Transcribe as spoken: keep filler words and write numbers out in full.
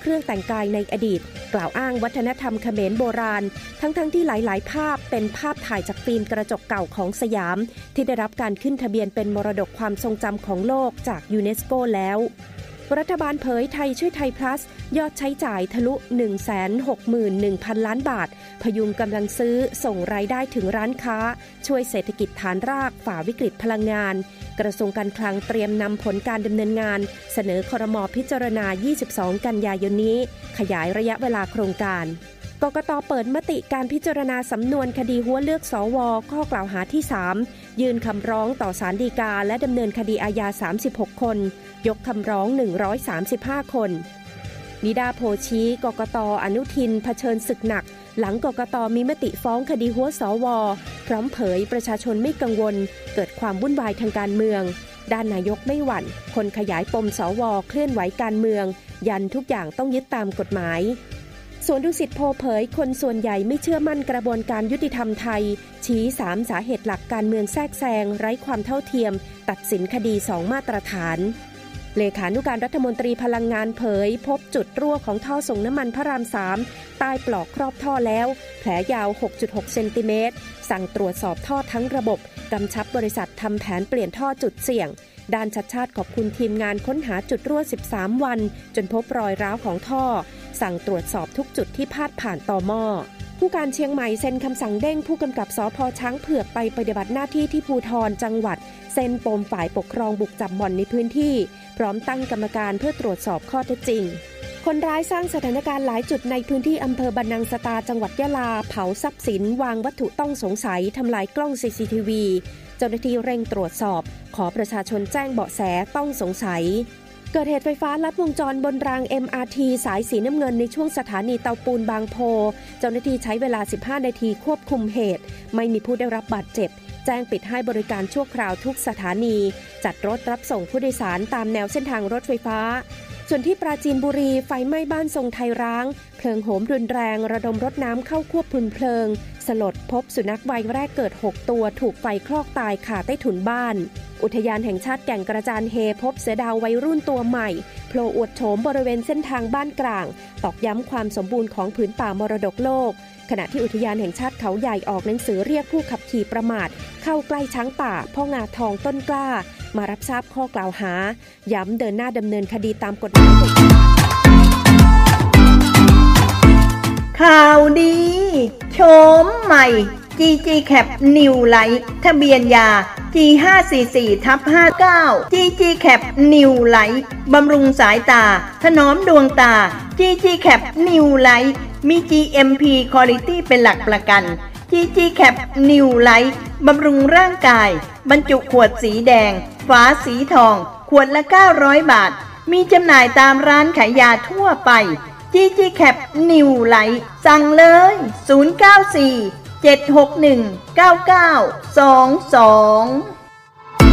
เครื่องแต่งกายในอดีตกล่าวอ้างวัฒนธรรมเขมรโบราณทั้งๆ ท, ที่หลายๆภาพเป็นภาพถ่ายจากฟิล์มกระจกเก่าของสยามที่ได้รับการขึ้นทะเบียนเป็นมรดกความทรงจำของโลกจากยูเนสโกแล้วรัฐบาลเผยไทยช่วยไทย plus ยอดใช้จ่ายทะลุ หนึ่งแสนหกหมื่นหนึ่งพัน ล้านบาทพยุงกำลังซื้อส่งรายได้ถึงร้านค้าช่วยเศรษฐกิจฐานรากฝ่าวิกฤตพลังงานกระทรวงการคลังเตรียมนำผลการดำเนินงานเสนอครม.พิจารณายี่สิบสองกันยายนนี้ขยายระยะเวลาโครงการกกต.เปิดมติการพิจารณาสำนวนคดีหัวเลือกสวข้อกล่าวหาที่สามยื่นคำร้องต่อศาลฎีกาและดำเนินคดีอาญาสามสิบหกคนยกคำร้องหนึ่งร้อยสามสิบห้าคนนิดาโพชี้กกต.อนุทินเผชิญศึกหนักหลังกกต.มีมติฟ้องคดีหัวสวพร้อมเผยประชาชนไม่กังวลเกิดความวุ่นวายทางการเมืองด้านนายกไม่หวั่นคนขยายปมสวเคลื่อนไหวการเมืองยันทุกอย่างต้องยึดตามกฎหมายส่วนดุสิตโพเผยคนส่วนใหญ่ไม่เชื่อมั่นกระบวนการยุติธรรมไทยชี้สามสาเหตุหลักการเมืองแทรกแซงไร้ความเท่าเทียมตัดสินคดีสองมาตรฐานเลขานุการรัฐมนตรีพลังงานเผยพบจุดรั่วของท่อส่งน้ำมันพระรามสามใต้ปลอกครอบท่อแล้วแผลยาว หกจุดหก เซนติเมตรสั่งตรวจสอบท่อทั้งระบบกำชับบริษัททำแผนเปลี่ยนท่อจุดเสี่ยงด้านชัดชาติขอบคุณทีมงานค้นหาจุดรั่วสิบสามวันจนพบรอยร้าวของท่อสั่งตรวจสอบทุกจุดที่พาดผ่านต่อหม้อผู้การเชียงใหม่เซ็นคำสั่งเด้งผู้กำกับสภ.ช้างเผือกไปปฏิบัติหน้าที่ที่ภูธรจังหวัดเซ็นปมฝ่ายปกครองบุกจับบ่อนในพื้นที่พร้อมตั้งกรรมการเพื่อตรวจสอบข้อเท็จจริงคนร้ายสร้างสถานการณ์หลายจุดในพื้นที่อำเภอบรรนังสตาจังหวัดยะลาเผาทรัพย์สินวางวัตถุต้องสงสัยทำลายกล้อง ซี ซี ที วี เจ้าหน้าที่เร่งตรวจสอบขอประชาชนแจ้งเบาะแสต้องสงสัยเกิดเหตุไฟฟ้าลัดวงจรบนราง เอ็ม อาร์ ที สายสีน้ำเงินในช่วงสถานีเตาปูนบางโพเจ้าหน้าที่ใช้เวลาสิบห้านาทีควบคุมเหตุไม่มีผู้ได้รับบาดเจ็บแจ้งปิดให้บริการชั่วคราวทุกสถานีจัดรถรับส่งผู้โดยสารตามแนวเส้นทางรถไฟฟ้าส่วนที่ปราจีนบุรีไฟไหม้บ้านทรงไทยร้างเพลิงโหมรุนแรงระดมรถน้ำเข้าควบคุมเพลิงสลดพบสุนัขวัยแรกเกิดหกตัวถูกไฟคลอกตายคาใต้ถุนบ้านอุทยานแห่งชาติแก่งกระจานเฮพบเสือดาววัยรุ่นตัวใหม่โผล่อวดโฉมบริเวณเส้นทางบ้านกลางตอกย้ำความสมบูรณ์ของผืนป่ามรดกโลกขณะที่อุทยานแห่งชาติเขาใหญ่ออกหนังสือเรียกผู้ขับขี่ประมาทเข้าใกล้ช้างป่าพ่องาทองต้นกล้ามารับทราบข้อกล่าวหาย้ำเดินหน้าดำเนินคดีตามกฎหมายข่าวดีโฉมใหม่ จี จี Cap New Light ทะเบียนยา จี ห้าสี่สี่ ทับ ห้าเก้า จี จี Cap New Light บำรุงสายตาถนอมดวงตา จี จี Cap New Light มี จี เอ็ม พี Quality เป็นหลักประกัน จี จี Cap New Light บำรุงร่างกายบรรจุขวดสีแดงฝาสีทองขวดละเก้าร้อยบาทมีจำหน่ายตามร้านขายยาทั่วไป จี จี Cap New Light สั่งเลยศูนย์ เก้า สี่ เจ็ด หก หนึ่ง เก้า เก้า สอง สอง